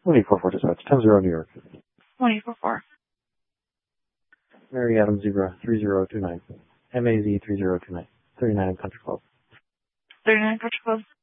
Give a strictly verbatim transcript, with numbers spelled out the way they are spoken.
one eight four four dispatch, ten zero New York. one eight four four. Mary Adams Zebra three zero two nine. M A Z three zero two nine. thirty-nine Country Club. thirty-nine Country Club.